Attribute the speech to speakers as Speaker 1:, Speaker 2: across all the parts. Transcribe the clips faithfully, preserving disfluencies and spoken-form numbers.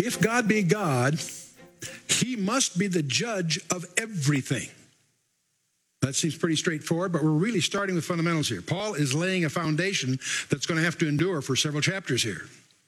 Speaker 1: If God be God, he must be the judge of everything. That seems pretty straightforward, but we're really starting with fundamentals here. Paul is laying a foundation that's going to have to endure for several chapters here.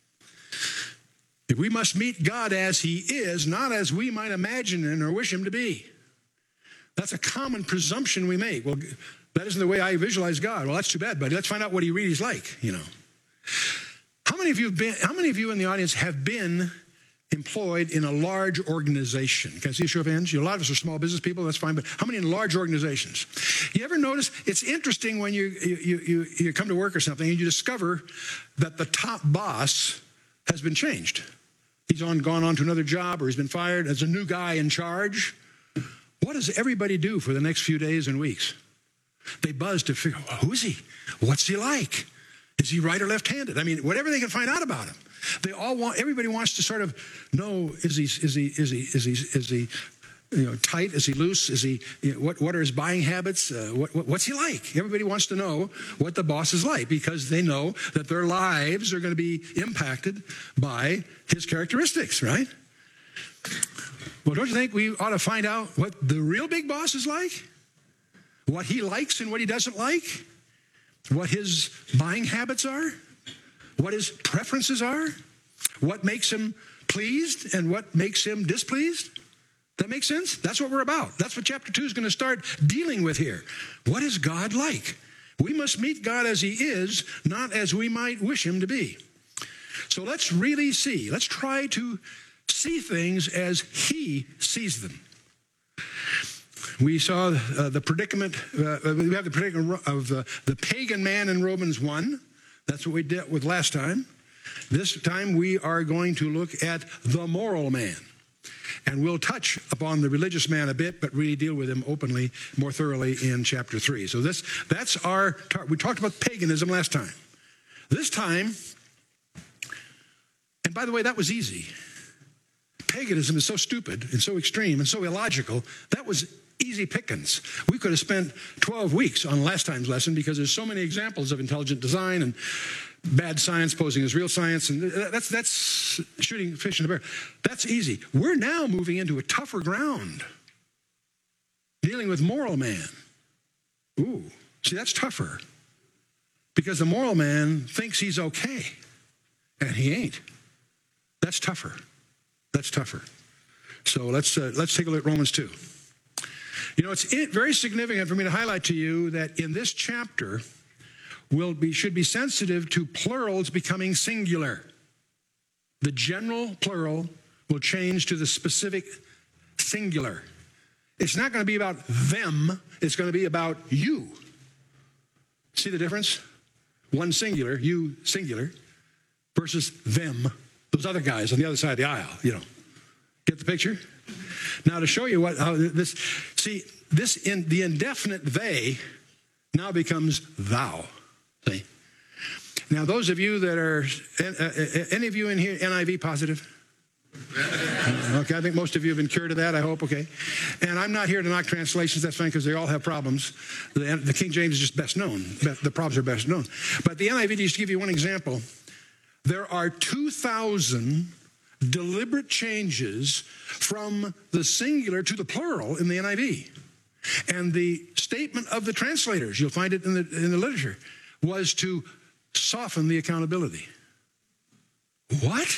Speaker 1: If we must meet God as he is, not as we might imagine him or wish him to be. That's a common presumption we make. Well, that isn't the way I visualize God. Well, that's too bad, buddy. Let's find out what he really is like, you know. How many of you have been, how many of you in the audience have been employed in a large organization? Can I see a show of hands? You know, a lot of us are small business people, that's fine, but how many in large organizations? You ever notice, it's interesting when you, you, you, you come to work or something and you discover that the top boss has been changed. He's on, gone on to another job or he's been fired. There's a new guy in charge. What does everybody do for the next few days and weeks? They buzz to figure out, well, who is he? What's he like? Is he right or left-handed? I mean, whatever they can find out about him. They all want, everybody wants to sort of know, is he, is he, is he, is he, is he, you know, tight? Is he loose? Is he, you know, what, what are his buying habits? Uh, what, what, what's he like? Everybody wants to know what the boss is like because they know that their lives are going to be impacted by his characteristics, right? Well, don't you think we ought to find out what the real big boss is like? What he likes and what he doesn't like? What his buying habits are? What his preferences are? What makes him pleased and what makes him displeased? That makes sense? That's what we're about. That's what chapter two is going to start dealing with here. What is God like? We must meet God as he is, not as we might wish him to be. So let's really see. Let's try to see things as he sees them. We saw uh, the predicament, uh, we have the predicament of uh, the pagan man in Romans one. That's what we dealt with last time. This time we are going to look at the moral man. And we'll touch upon the religious man a bit, but really deal with him openly, more thoroughly in chapter three. So this, that's our, we talked about paganism last time. This time, and by the way, that was easy. Paganism is so stupid and so extreme and so illogical. That was easy pickings. We could have spent twelve weeks on last time's lesson because there's so many examples of intelligent design and bad science posing as real science, and that's that's shooting fish in the barrel. That's easy. We're now moving into a tougher ground, dealing with moral man. Ooh, see, that's tougher because the moral man thinks he's okay, and he ain't. That's tougher. That's tougher. So let's uh, let's take a look at Romans two. You know, it's very significant for me to highlight to you that in this chapter, we'll be, should be sensitive to plurals becoming singular. The general plural will change to the specific singular. It's not going to be about them. It's going to be about you. See the difference? One singular, you singular, versus them, those other guys on the other side of the aisle, you know. Get the picture? Now, to show you what how this, see, this in the indefinite they now becomes thou. See? Now, those of you that are, uh, any of you in here N I V positive? Okay, I think most of you have been cured of that, I hope, okay. And I'm not here to knock translations, that's fine, because they all have problems. The, the King James is just best known. The problems are best known. But the N I V, just to give you one example, there are two thousand deliberate changes from the singular to the plural in the N I V. And the statement of the translators, you'll find it in the, in the literature, was to soften the accountability. What?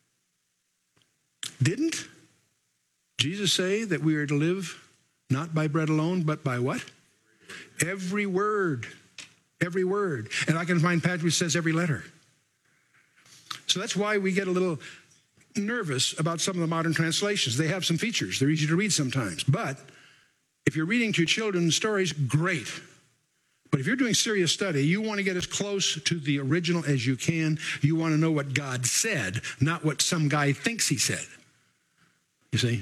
Speaker 1: Didn't Jesus say that we are to live not by bread alone, but by what? Every word. Every word. And I can find passage which says every letter. So that's why we get a little nervous about some of the modern translations. They have some features. They're easy to read sometimes. But if you're reading to your children stories, great. But if you're doing serious study, you want to get as close to the original as you can. You want to know what God said, not what some guy thinks he said. You see?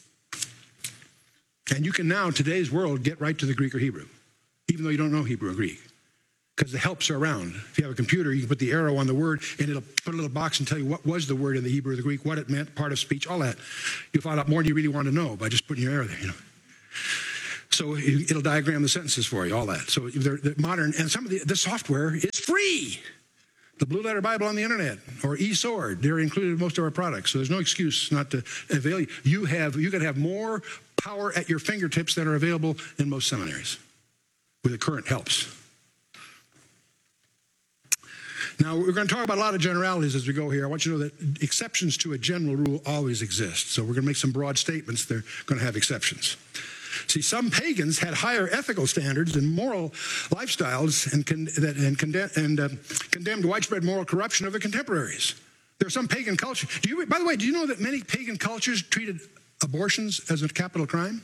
Speaker 1: And you can now, in today's world, get right to the Greek or Hebrew, even though you don't know Hebrew or Greek. Because the helps are around. If you have a computer, you can put the arrow on the word, and it'll put a little box and tell you what was the word in the Hebrew or the Greek, what it meant, part of speech, all that. You'll find out more than you really want to know by just putting your arrow there, you know. So it'll diagram the sentences for you, all that. So they're, they're modern, and some of the, the software is free. The Blue Letter Bible on the internet, or eSword, they're included in most of our products. So there's no excuse not to avail you. You have, you could have more power at your fingertips that are available in most seminaries with the current helps. Now, we're going to talk about a lot of generalities as we go here. I want you to know that exceptions to a general rule always exist. So we're going to make some broad statements. They're going to have exceptions. See, some pagans had higher ethical standards and moral lifestyles and, con- that, and, condemn- and uh, condemned widespread moral corruption of their contemporaries. There are some pagan cultures. Do you, by the way, do you know that many pagan cultures treated abortions as a capital crime?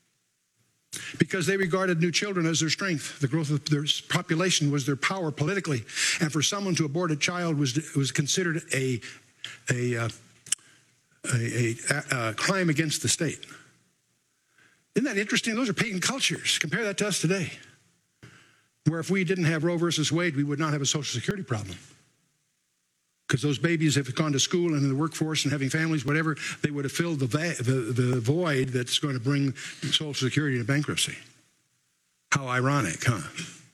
Speaker 1: Because they regarded new children as their strength. The growth of their population was their power politically. And for someone to abort a child was, was considered a, a, uh, a, a, a crime against the state. Isn't that interesting? Those are pagan cultures. Compare that to us today, where if we didn't have Roe versus Wade, we would not have a Social Security problem. Because those babies have gone to school and in the workforce and having families, whatever, they would have filled the, va- the, the void that's going to bring Social Security to bankruptcy. How ironic, huh?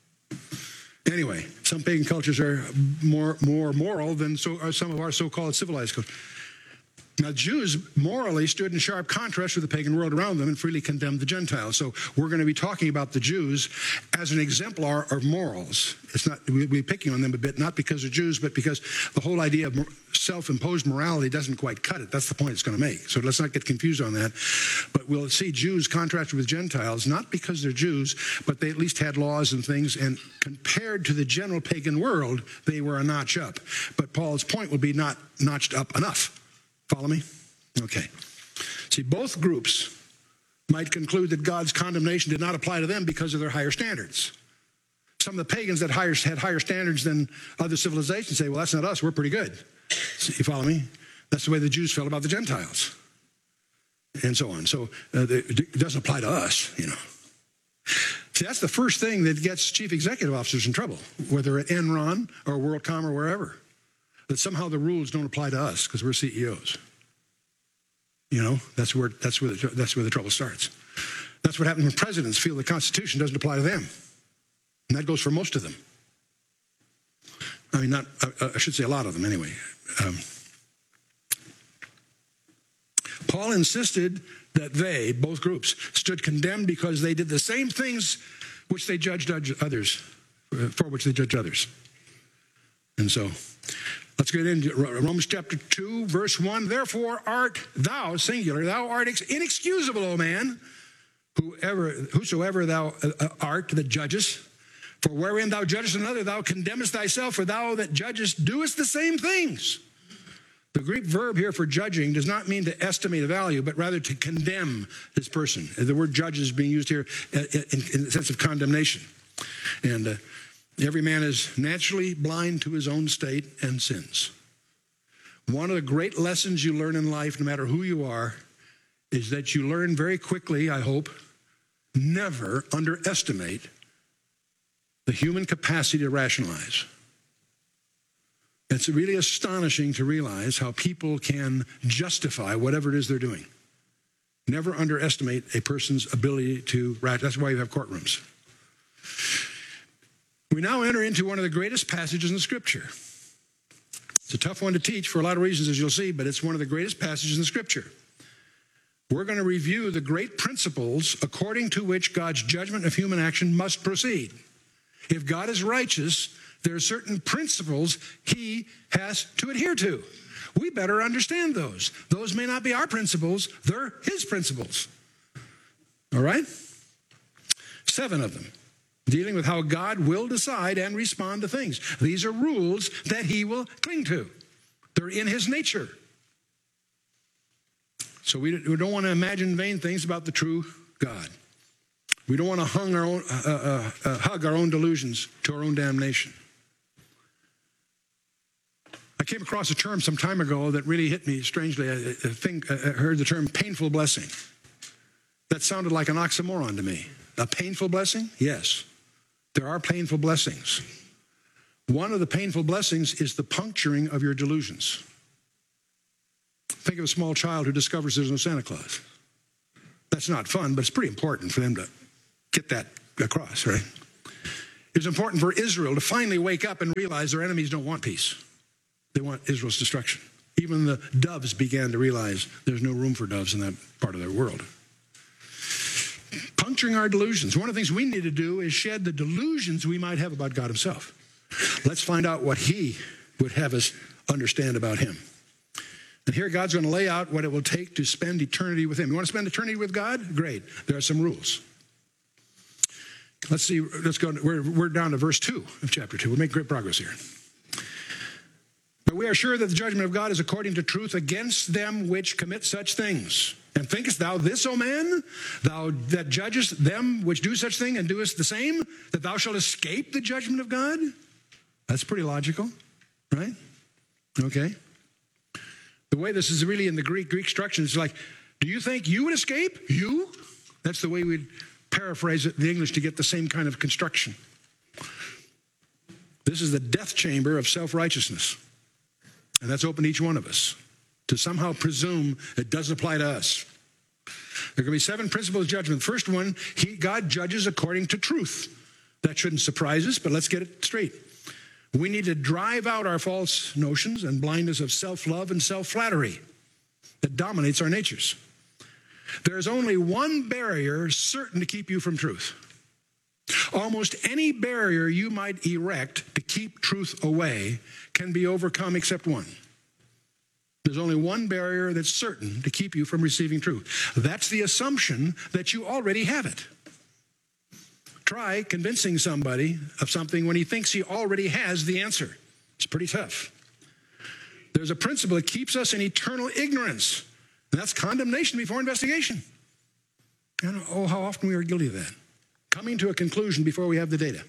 Speaker 1: Anyway, some pagan cultures are more, more moral than so are some of our so-called civilized cultures. Now, Jews morally stood in sharp contrast with the pagan world around them and freely condemned the Gentiles. So we're going to be talking about the Jews as an exemplar of morals. It's not, we'll be picking on them a bit, not because they're Jews, but because the whole idea of self-imposed morality doesn't quite cut it. That's the point it's going to make. So let's not get confused on that. But we'll see Jews contrasted with Gentiles, not because they're Jews, but they at least had laws and things, and compared to the general pagan world, they were a notch up. But Paul's point would be not notched up enough. Follow me? Okay. See, both groups might conclude that God's condemnation did not apply to them because of their higher standards. Some of the pagans that higher, had higher standards than other civilizations say, well, that's not us, we're pretty good. So, you follow me? That's the way the Jews felt about the Gentiles. And so on. So uh, it doesn't apply to us, you know. See, that's the first thing that gets chief executive officers in trouble, whether at Enron or WorldCom or wherever. That somehow the rules don't apply to us because we're C E Os. You know, that's where that's where the, that's where the trouble starts. That's what happens when presidents feel the Constitution doesn't apply to them, and that goes for most of them. I mean, not I, I should say a lot of them anyway. Um, Paul insisted that they, both groups, stood condemned because they did the same things which they judged others, for which they judged others, and so. Let's get into Romans chapter two, verse one. Therefore art thou, singular, thou art inexcusable, O man, whoever, whosoever thou art that judgest. For wherein thou judgest another, thou condemnest thyself, for thou that judgest doest the same things. The Greek verb here for judging does not mean to estimate a value, but rather to condemn this person. The word judge is being used here in, in the sense of condemnation. And uh, every man is naturally blind to his own state and sins. One of the great lessons you learn in life, no matter who you are, is that you learn very quickly, I hope, never underestimate the human capacity to rationalize. It's really astonishing to realize how people can justify whatever it is they're doing. Never underestimate a person's ability to rationalize. That's why you have courtrooms. We now enter into one of the greatest passages in the Scripture. It's a tough one to teach for a lot of reasons, as you'll see, but it's one of the greatest passages in the Scripture. We're going to review the great principles according to which God's judgment of human action must proceed. If God is righteous, there are certain principles he has to adhere to. We better understand those. Those may not be our principles, they're his principles. All right? Seven of them. Dealing with how God will decide and respond to things. These are rules that he will cling to. They're in his nature. So we don't want to imagine vain things about the true God. We don't want to hung our own, uh, uh, uh, hug our own delusions to our own damnation. I came across a term some time ago that really hit me strangely. I, I think I heard the term painful blessing. That sounded like an oxymoron to me. A painful blessing? Yes. There are painful blessings. One of the painful blessings is the puncturing of your delusions. Think of a small child who discovers there's no Santa Claus. That's not fun, but it's pretty important for them to get that across, right? It was important for Israel to finally wake up and realize their enemies don't want peace. They want Israel's destruction. Even the doves began to realize there's no room for doves in that part of their world. Puncturing our delusions. One of the things we need to do is shed the delusions we might have about God himself. Let's find out what he would have us understand about him. And here God's going to lay out what it will take to spend eternity with him. You want to spend eternity with God? Great. There are some rules. Let's see. Let's go. We're, we're down to verse two of chapter two. We'll make great progress here. But we are sure that the judgment of God is according to truth against them which commit such things. And thinkest thou this, O man, thou that judgest them which do such thing and doest the same, that thou shalt escape the judgment of God? That's pretty logical, right? Okay. The way this is really in the Greek, Greek structure is like, do you think you would escape? You? That's the way we'd paraphrase it in the English to get the same kind of construction. This is the death chamber of self-righteousness. And that's open to each one of us to somehow presume it doesn't apply to us. There are going to be seven principles of judgment. The first one, he, God judges according to truth. That shouldn't surprise us, but let's get it straight. We need to drive out our false notions and blindness of self-love and self-flattery that dominates our natures. There's only one barrier certain to keep you from truth. Almost any barrier you might erect to keep truth away can be overcome except one. There's only one barrier that's certain to keep you from receiving truth. That's the assumption that you already have it. Try convincing somebody of something when he thinks he already has the answer. It's pretty tough. There's a principle that keeps us in eternal ignorance, and that's condemnation before investigation. And oh, how often we are guilty of that. Coming to a conclusion before we have the data.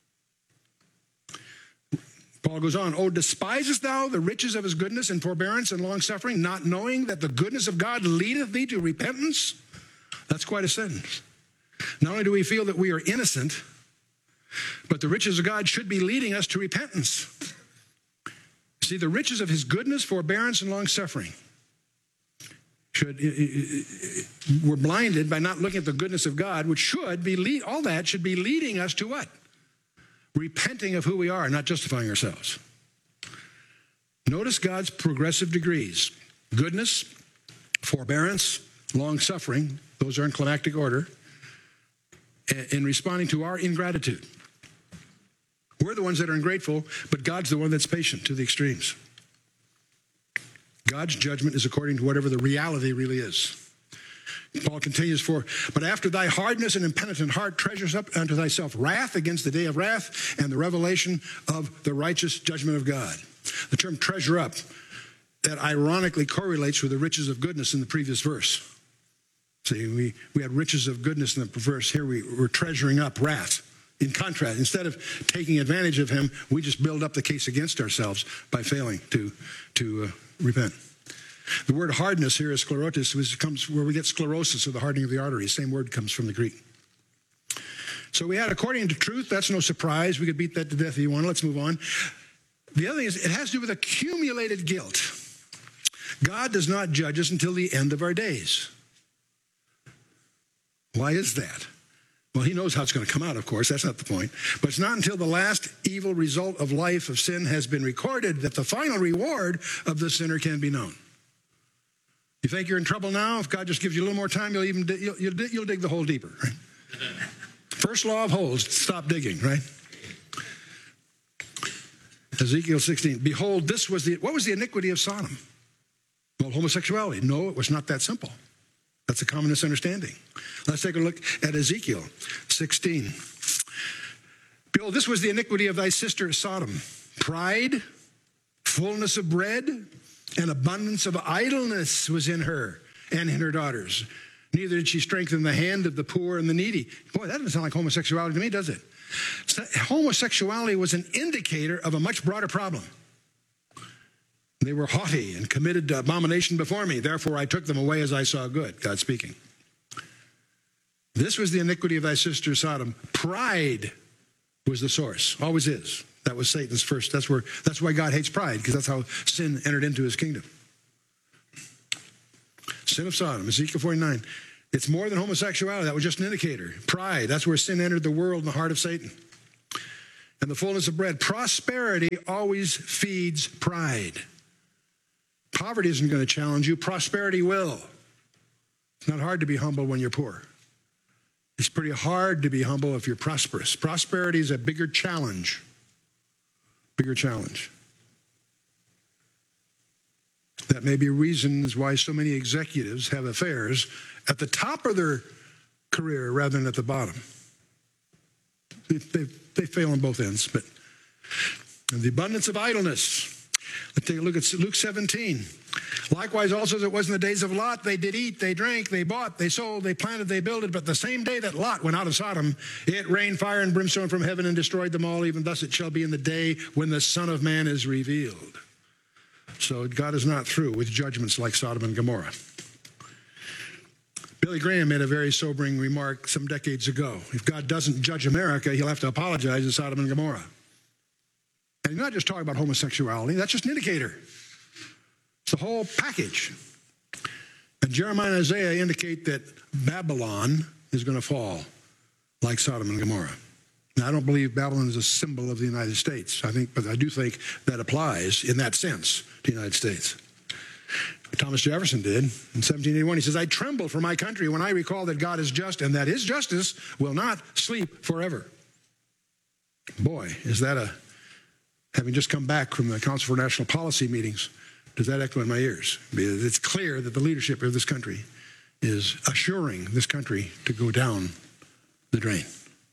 Speaker 1: Paul goes on, oh, despisest thou the riches of his goodness and forbearance and long-suffering, not knowing that the goodness of God leadeth thee to repentance? That's quite a sentence. Not only do we feel that we are innocent, but the riches of God should be leading us to repentance. See, the riches of his goodness, forbearance, and long-suffering. Should, we're blinded by not looking at the goodness of God, which should be, lead, all that should be leading us to what? Repenting of who we are, not justifying ourselves. Notice God's progressive degrees. Goodness, forbearance, long-suffering, those are in climactic order, in responding to our ingratitude. We're the ones that are ungrateful, but God's the one that's patient to the extremes. God's judgment is according to whatever the reality really is. Paul continues, for, but after thy hardness and impenitent heart treasures up unto thyself wrath against the day of wrath and the revelation of the righteous judgment of God. The term treasure up, that ironically correlates with the riches of goodness in the previous verse. See, we, we had riches of goodness in the verse. Here we, we're treasuring up wrath. In contrast, instead of taking advantage of him, we just build up the case against ourselves by failing to, to uh, repent. The word hardness here is sclerosis, which comes where we get sclerosis, or the hardening of the arteries. Same word comes from the Greek. So we had according to truth. That's no surprise. We could beat that to death if you want. Let's move on. The other thing is it has to do with accumulated guilt. God does not judge us until the end of our days. Why is that? Well, he knows how it's going to come out, of course. That's not the point. But it's not until the last evil result of life of sin has been recorded that the final reward of the sinner can be known. You think you're in trouble now? If God just gives you a little more time, you'll even you'll, you'll, you'll dig the hole deeper. Right? First law of holes, stop digging, right? Ezekiel sixteen, behold, this was the, what was the iniquity of Sodom? Well, homosexuality. No, it was not that simple. That's a common misunderstanding. Let's take a look at Ezekiel sixteen. Behold, this was the iniquity of thy sister Sodom. Pride, fullness of bread, and abundance of idleness was in her and in her daughters. Neither did she strengthen the hand of the poor and the needy. Boy, that doesn't sound like homosexuality to me, does it? Homosexuality was an indicator of a much broader problem. They were haughty and committed to abomination before me. Therefore, I took them away as I saw good. God speaking. This was the iniquity of thy sister Sodom. Pride was the source. Always is. That was Satan's first. That's where. That's why God hates pride, because that's how sin entered into his kingdom. Sin of Sodom, Ezekiel forty-nine. It's more than homosexuality. That was just an indicator. Pride. That's where sin entered the world in the heart of Satan. and the fullness of bread. Prosperity always feeds pride. Poverty isn't going to challenge you. Prosperity will. It's not hard to be humble when you're poor. It's pretty hard to be humble if you're prosperous. Prosperity is a bigger challenge. Bigger challenge. That may be reasons why so many executives have affairs at the top of their career rather than at the bottom. They, they, they fail on both ends. But the abundance of idleness. Let's take a look at Luke seventeen. Likewise, also as it was in the days of Lot, they did eat, they drank, they bought, they sold, they planted, they builded. But the same day that Lot went out of Sodom, it rained fire and brimstone from heaven and destroyed them all. Even thus it shall be in the day when the Son of Man is revealed. So God is not through with judgments like Sodom and Gomorrah. Billy Graham made a very sobering remark some decades ago. If God doesn't judge America, he'll have to apologize to Sodom and Gomorrah. And he's not just talking about homosexuality. That's just an indicator. It's the whole package. And Jeremiah and Isaiah indicate that Babylon is going to fall like Sodom and Gomorrah. Now, I don't believe Babylon is a symbol of the United States. I think, but I do think that applies in that sense to the United States. Thomas Jefferson did in seventeen eighty-one. He says, I tremble for my country when I recall that God is just and that his justice will not sleep forever. Boy, is that a, having just come back from the Council for National Policy meetings, does that echo in my ears? Because it's clear that the leadership of this country is assuring this country to go down the drain.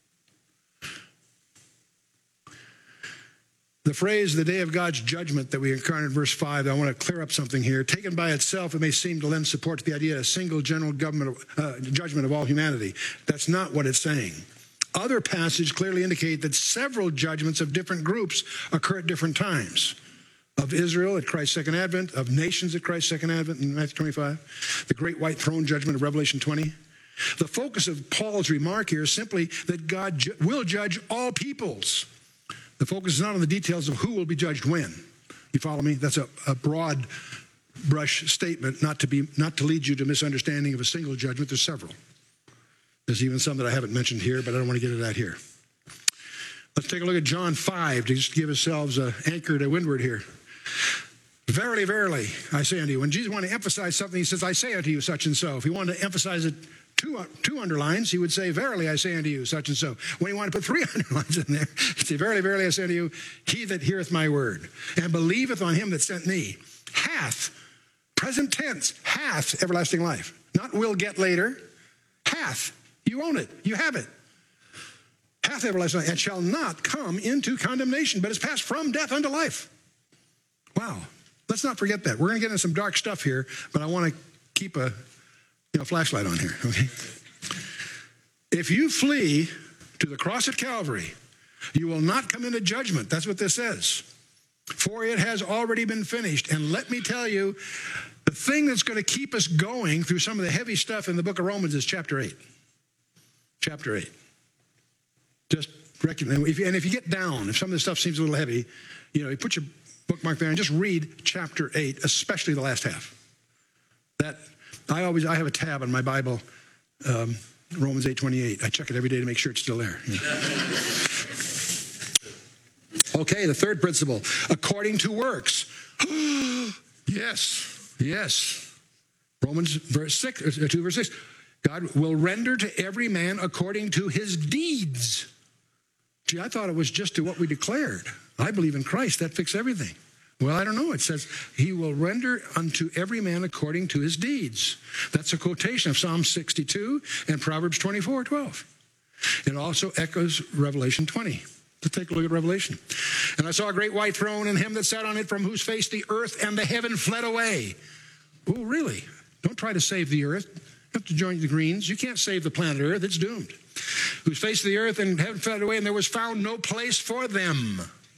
Speaker 1: The phrase, the day of God's judgment, that we encounter in verse five, I want to clear up something here. Taken by itself, it may seem to lend support to the idea of a single general government, uh, judgment of all humanity. That's not what it's saying. Other passages clearly indicate that several judgments of different groups occur at different times. Of Israel at Christ's second advent, of nations at Christ's second advent in Matthew twenty-five, the great white throne judgment of Revelation twenty. The focus of Paul's remark here is simply that God ju- will judge all peoples. The focus is not on the details of who will be judged when. You follow me? That's a, a broad brush statement, not to be not to lead you to misunderstanding of a single judgment. There's several. There's even some that I haven't mentioned here, but I don't want to get into that here. Let's take a look at John five to just give ourselves an anchor to windward here. Verily, verily, I say unto you. When Jesus wanted to emphasize something, he says, I say unto you such and so. If he wanted to emphasize it two, two underlines, he would say, verily, I say unto you such and so. When he wanted to put three underlines in there, he'd say, verily, verily, I say unto you, he that heareth my word and believeth on him that sent me hath, present tense, hath everlasting life. Not will get later, hath. You own it. You have it. Hath everlasting life, and shall not come into condemnation, but is passed from death unto life. Wow. Let's not forget that. We're going to get into some dark stuff here, but I want to keep a you know, flashlight on here, okay? If you flee to the cross at Calvary, you will not come into judgment. That's what this says. For it has already been finished. And let me tell you, the thing that's going to keep us going through some of the heavy stuff in the book of Romans is chapter eight. Chapter eight. Just recognize, if you, and if you get down, if some of this stuff seems a little heavy, you know, you put your bookmark there and just read chapter eight, especially the last half. That I always I have a tab on my Bible, um, Romans eight twenty-eight. I check it every day to make sure it's still there. Yeah. Okay, the third principle, according to works. yes, yes. Romans verse six, uh, two verse six. God will render to every man according to his deeds. Gee, I thought it was just to what we declared. I believe in Christ. That fixes everything. Well, I don't know. It says, he will render unto every man according to his deeds. That's a quotation of Psalm sixty-two and Proverbs twenty-four twelve. It also echoes Revelation twenty. Let's take a look at Revelation. And I saw a great white throne and him that sat on it, from whose face the earth and the heaven fled away. Oh, really? Don't try to save the earth. You have to join the Greens. You can't save the planet Earth. It's doomed. Whose face the earth and heaven fled away, and there was found no place for them.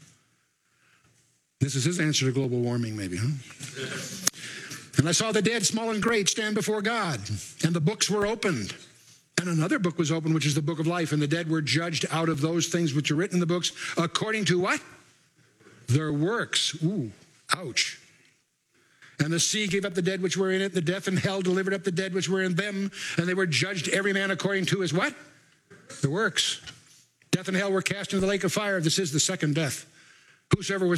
Speaker 1: This is his answer to global warming, maybe, huh? And I saw the dead, small and great, stand before God, and the books were opened. And another book was opened, which is the book of life, and the dead were judged out of those things which are written in the books, according to what? Their works. Ooh, ouch. And the sea gave up the dead which were in it, the death and hell delivered up the dead which were in them, and they were judged every man according to his what? The works. Death and hell were cast into the lake of fire. This is the second death. Whosoever was